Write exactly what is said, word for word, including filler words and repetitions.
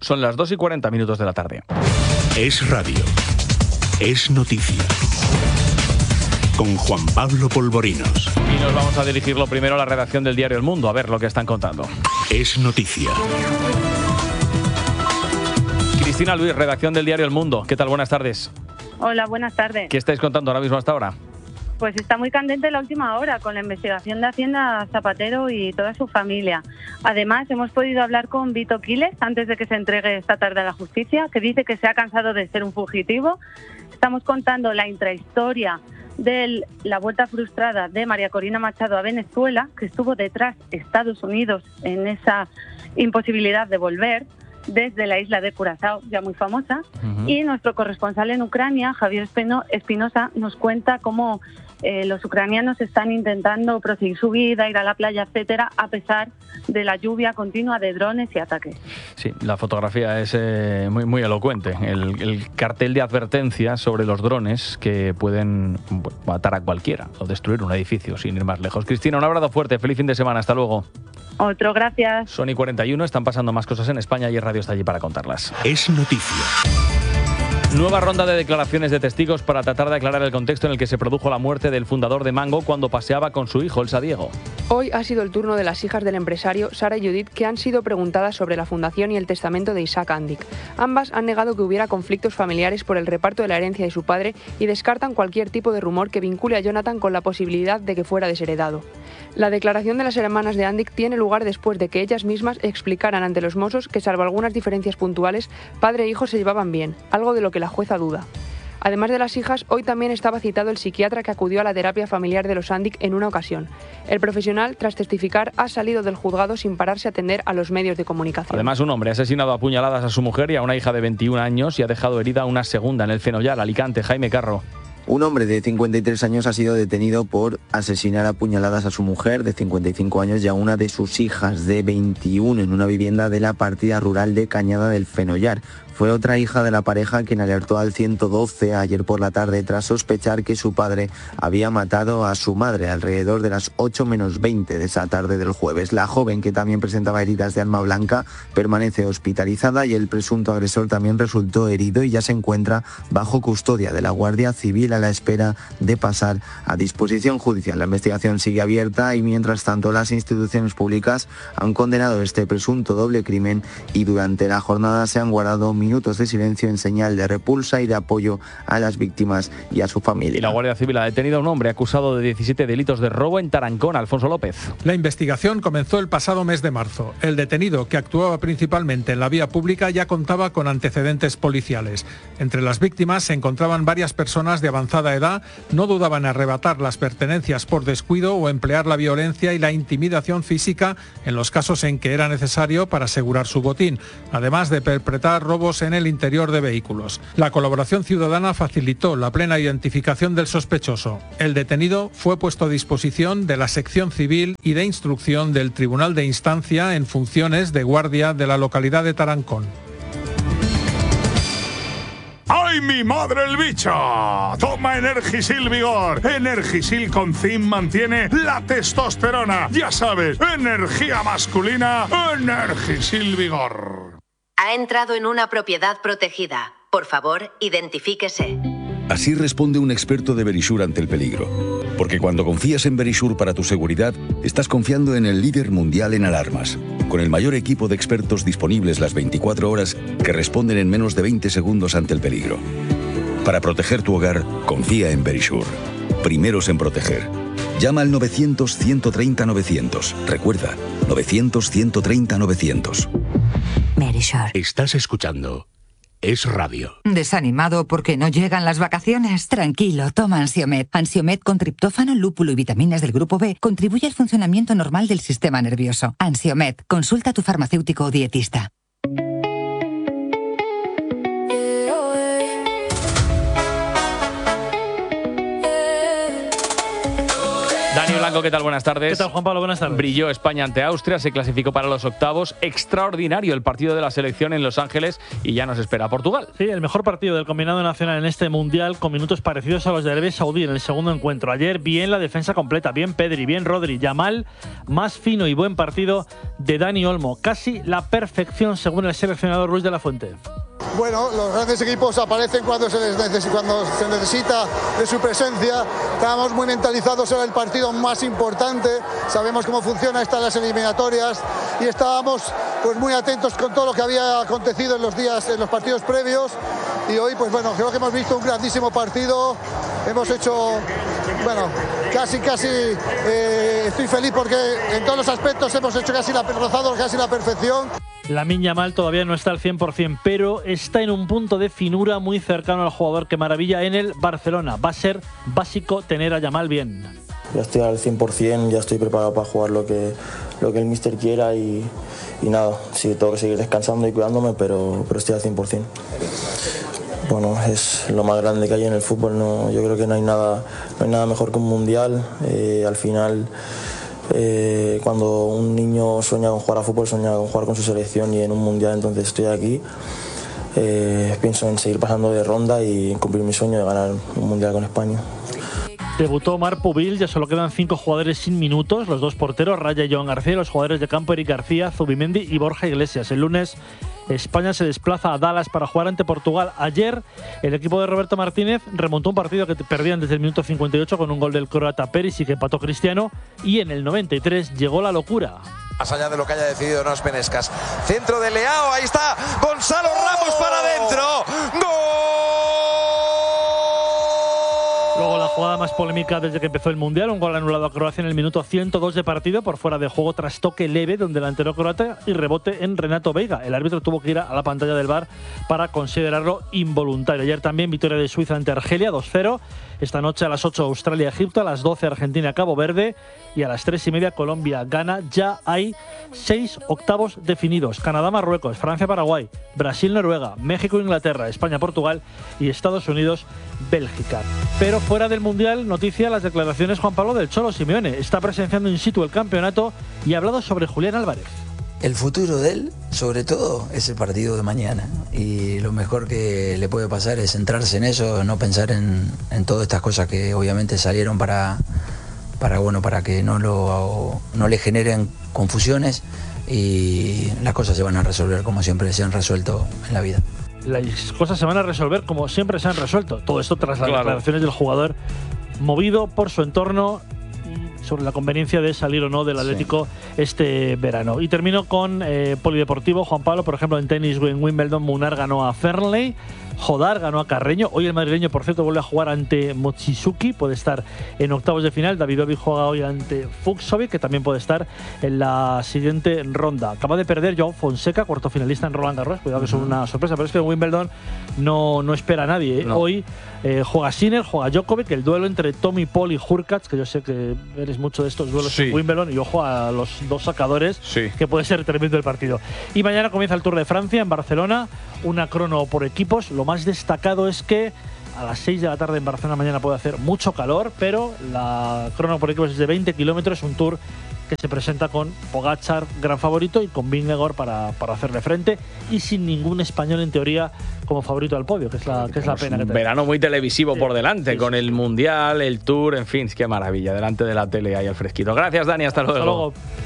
Son las dos y cuarenta minutos de la tarde. Es radio. Es noticia. Con Juan Pablo Polvorinos. Y nos vamos a dirigir lo primero a la redacción del diario El Mundo, a ver lo que están contando. Es noticia. Cristina Luis, redacción del diario El Mundo. ¿Qué tal? Buenas tardes. Hola, buenas tardes. ¿Qué estáis contando ahora mismo hasta ahora? Pues está muy candente la última hora con la investigación de Hacienda Zapatero y toda su familia. Además, hemos podido hablar con Vito Quiles antes de que se entregue esta tarde a la justicia, que dice que se ha cansado de ser un fugitivo. Estamos contando la intrahistoria de la vuelta frustrada de María Corina Machado a Venezuela, que estuvo detrás de Estados Unidos en esa imposibilidad de volver desde la isla de Curazao, ya muy famosa. Uh-huh. Y nuestro corresponsal en Ucrania, Javier Espinosa, nos cuenta cómo eh, los ucranianos están intentando proseguir su vida, ir a la playa, etcétera, a pesar de la lluvia continua de drones y ataques. Sí, la fotografía es eh, muy, muy elocuente. El, el cartel de advertencia sobre los drones que pueden bueno, matar a cualquiera o destruir un edificio sin ir más lejos. Cristina, un abrazo fuerte, feliz fin de semana, hasta luego. Otro, gracias. Son y cuarenta y uno, están pasando más cosas en España y el radio está allí para contarlas. Es noticia. Nueva ronda de declaraciones de testigos para tratar de aclarar el contexto en el que se produjo la muerte del fundador de Mango cuando paseaba con su hijo, Elsa Diego. Hoy ha sido el turno de las hijas del empresario, Sara y Judith, que han sido preguntadas sobre la fundación y el testamento de Isaac Andic. Ambas han negado que hubiera conflictos familiares por el reparto de la herencia de su padre y descartan cualquier tipo de rumor que vincule a Jonathan con la posibilidad de que fuera desheredado. La declaración de las hermanas de Andic tiene lugar después de que ellas mismas explicaran ante los Mossos que, salvo algunas diferencias puntuales, padre e hijo se llevaban bien, algo de lo que la jueza duda. Además de las hijas, hoy también estaba citado el psiquiatra que acudió a la terapia familiar de los Andic en una ocasión. El profesional, tras testificar, ha salido del juzgado sin pararse a atender a los medios de comunicación. Además, un hombre ha asesinado a puñaladas a su mujer y a una hija de veintiún años y ha dejado herida una segunda en el Fenollar, Alicante. Jaime Carro. Un hombre de cincuenta y tres años ha sido detenido por asesinar a puñaladas a su mujer de cincuenta y cinco años y a una de sus hijas de veintiuno en una vivienda de la partida rural de Cañada del Fenollar. Fue otra hija de la pareja quien alertó al ciento doce ayer por la tarde tras sospechar que su padre había matado a su madre alrededor de las ocho menos veinte de esa tarde del jueves. La joven, que también presentaba heridas de arma blanca, permanece hospitalizada y el presunto agresor también resultó herido y ya se encuentra bajo custodia de la Guardia Civil a la espera de pasar a disposición judicial. La investigación sigue abierta y mientras tanto las instituciones públicas han condenado este presunto doble crimen y durante la jornada se han guardado minutos de silencio en señal de repulsa y de apoyo a las víctimas y a su familia. Y la Guardia Civil ha detenido a un hombre acusado de diecisiete delitos de robo en Tarancón. Alfonso López. La investigación comenzó el pasado mes de marzo. El detenido, que actuaba principalmente en la vía pública, ya contaba con antecedentes policiales. Entre las víctimas se encontraban varias personas de avanzada edad, no dudaban en arrebatar las pertenencias por descuido o emplear la violencia y la intimidación física en los casos en que era necesario para asegurar su botín, además de perpetrar robos en el interior de vehículos. La colaboración ciudadana facilitó la plena identificación del sospechoso. El detenido fue puesto a disposición de la sección civil y de instrucción del Tribunal de Instancia en funciones de guardia de la localidad de Tarancón. ¡Ay, mi madre el bicho! Toma Energisil Vigor. Energisil con zinc mantiene la testosterona. Ya sabes, energía masculina, Energisil Vigor. Ha entrado en una propiedad protegida. Por favor, identifíquese. Así responde un experto de Verisure ante el peligro. Porque cuando confías en Verisure para tu seguridad, estás confiando en el líder mundial en alarmas. Con el mayor equipo de expertos disponibles las veinticuatro horas que responden en menos de veinte segundos ante el peligro. Para proteger tu hogar, confía en Verisure. Primeros en proteger. Llama al novecientos, ciento treinta, novecientos. Recuerda, novecientos, ciento treinta, novecientos. Verisure. Estás escuchando Es Radio. ¿Desanimado porque no llegan las vacaciones? Tranquilo, toma Ansiomed. Ansiomed con triptófano, lúpulo y vitaminas del grupo B contribuye al funcionamiento normal del sistema nervioso. Ansiomed, consulta a tu farmacéutico o dietista. Dani Blanco, ¿qué tal? Buenas tardes. ¿Qué tal, Juan Pablo? Buenas tardes. Brilló España ante Austria, se clasificó para los octavos. Extraordinario el partido de la selección en Los Ángeles y ya nos espera Portugal. Sí, el mejor partido del combinado nacional en este Mundial, con minutos parecidos a los de Arabia Saudí en el segundo encuentro. Ayer bien la defensa completa, bien Pedri, bien Rodri, Yamal, más fino y buen partido de Dani Olmo. Casi la perfección según el seleccionador Luis de la Fuente. Bueno, los grandes equipos aparecen cuando se, les neces- cuando se necesita de su presencia. Estábamos muy mentalizados, era el partido más importante. Sabemos cómo funciona estas las eliminatorias y estábamos pues muy atentos con todo lo que había acontecido en los días, en los partidos previos. Y hoy, pues bueno, creo que hemos visto un grandísimo partido. Hemos hecho, bueno, casi, casi, eh, estoy feliz porque en todos los aspectos hemos hecho casi la, rozado casi la perfección. Lamine Yamal todavía no está al cien por ciento, pero está en un punto de finura muy cercano al jugador que maravilla en el Barcelona. Va a ser básico tener a Yamal bien. Ya estoy al cien por ciento, ya estoy preparado para jugar lo que, lo que el míster quiera y, y nada, sí, tengo que seguir descansando y cuidándome, pero, pero estoy al cien por ciento. Bueno, es lo más grande que hay en el fútbol, no, yo creo que no hay nada, no hay nada mejor que un mundial. Eh, al final, eh, cuando un niño sueña con jugar a fútbol, sueña con jugar con su selección y en un mundial, entonces estoy aquí. Eh, pienso en seguir pasando de ronda y en cumplir mi sueño de ganar un mundial con España. Debutó Marc Pubil, ya solo quedan cinco jugadores sin minutos, los dos porteros, Raya y Joan García, y los jugadores de campo Eric García, Zubimendi y Borja Iglesias. El lunes España se desplaza a Dallas para jugar ante Portugal. Ayer el equipo de Roberto Martínez remontó un partido que perdían desde el minuto cincuenta y ocho con un gol del croata Perisic que empató Cristiano, y en el noventa y tres llegó la locura. Más allá de lo que haya decidido Nos Penescas. Centro de Leao, ahí está Gonzalo Ramos para adentro. ¡Gol! Luego la jugada más polémica desde que empezó el Mundial, un gol anulado a Croacia en el minuto ciento dos de partido por fuera de juego tras toque leve de un delantero croata y rebote en Renato Veiga. El árbitro tuvo que ir a la pantalla del V A R para considerarlo involuntario. Ayer también victoria de Suiza ante Argelia, dos cero. Esta noche a las ocho Australia-Egipto, a las doce Argentina-Cabo Verde y a las tres y media Colombia-Ghana. Ya hay seis octavos definidos: Canadá-Marruecos, Francia-Paraguay, Brasil-Noruega, México-Inglaterra, España-Portugal y Estados Unidos-Bélgica. Pero fuera del Mundial, noticia las declaraciones Juan Pablo del Cholo Simeone. Está presenciando in situ el campeonato y ha hablado sobre Julián Álvarez. El futuro de él, sobre todo, es el partido de mañana. Y lo mejor que le puede pasar es centrarse en eso, no pensar en, en todas estas cosas que obviamente salieron para, para, bueno, para que no, lo, no le generen confusiones, y las cosas se van a resolver como siempre se han resuelto en la vida. Las cosas se van a resolver como siempre se han resuelto. Todo esto tras las Claro. declaraciones del jugador, movido por su entorno y sobre la conveniencia de salir o no del Atlético sí. este verano. Y termino con eh, polideportivo, Juan Pablo. Por ejemplo, en tenis en Wimbledon, Munar ganó a Fernley, Jodar ganó a Carreño. Hoy el madrileño, por cierto, vuelve a jugar ante Mochizuki, puede estar en octavos de final. Davidovich juega hoy ante Fucsovic, que también puede estar en la siguiente ronda. Acaba de perder Joao Fonseca, cuarto finalista en Roland Garros. Cuidado que es una sorpresa, pero es que en Wimbledon no, no espera a nadie. ¿eh? No. Hoy eh, juega Sinner, juega Djokovic, el duelo entre Tommy Paul y Hurkacz, que yo sé que eres mucho de estos duelos sí. en Wimbledon, y ojo a los dos sacadores, sí. que puede ser tremendo el partido. Y mañana comienza el Tour de Francia en Barcelona, una crono por equipos. Lo más destacado es que a las seis de la tarde en Barcelona mañana puede hacer mucho calor, pero la crono por equipos es de veinte kilómetros, un Tour que se presenta con Pogačar, gran favorito, y con Vingegaard para, para hacerle frente, y sin ningún español en teoría como favorito al podio, que es la, que es la pena que tenemos. Verano muy televisivo sí, por delante, sí, sí. con el Mundial, el Tour, en fin, qué maravilla, delante de la tele ahí al fresquito. Gracias, Dani, hasta luego. Hasta luego.